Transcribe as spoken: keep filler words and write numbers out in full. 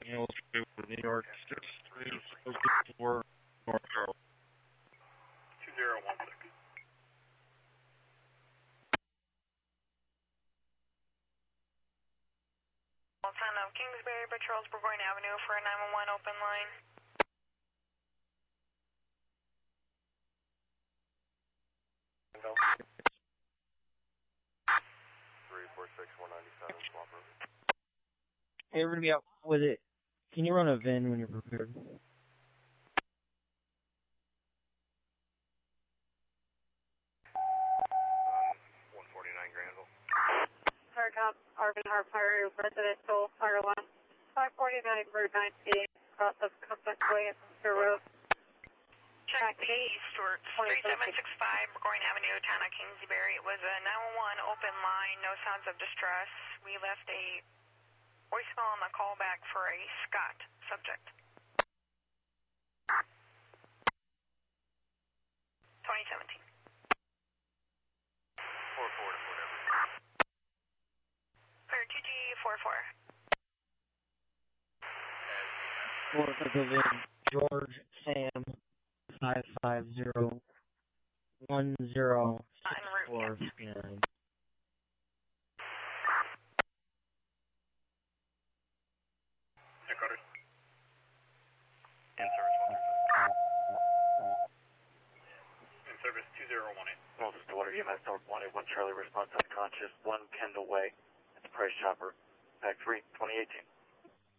Daniel Street, New York, six three zero four North Arrow. two zero one six. Son of Kingsbury patrols Burgoyne Avenue for a nine one one open line. three four six one nine seven, swap over. Hey, we're gonna be out with it. Can you run a V I N when you're prepared? one forty-nine Granville. Hardtop, Arvin Harper, residential, R one. five forty-nine Route nineteen, cross of Compass Way at Munster Road. Check the Stewart, three seven six five Burgoyne Avenue, town of Kingsbury. It was a nine one one open line, no sounds of distress. We left a voicemail on the callback for a Scott subject. twenty seventeen. four four to whatever. Clear two G four four. Or if I go George Sam five five zero one zero six four nine. Dakota. In service one three five. In service two zero one eight. Well, this is the Water E M S North one eight one Charlie, response unconscious, one Kendall Way. It's Price Chopper, Pack three, twenty eighteen.